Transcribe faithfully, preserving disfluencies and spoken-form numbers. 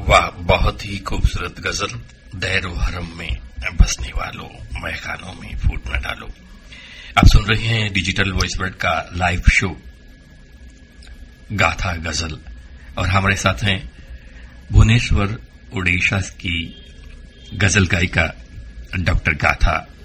वाह, बहुत ही खूबसूरत गजल। दैरो हरम में बसने वालों, महखानों में फूट न डालो। आप सुन रहे हैं डिजिटल वॉइस वर्ल्ड का लाइव शो गाथा गजल, और हमारे साथ हैं भुवनेश्वर, ओडिशा की गजल गायिका डॉक्टर गाथा।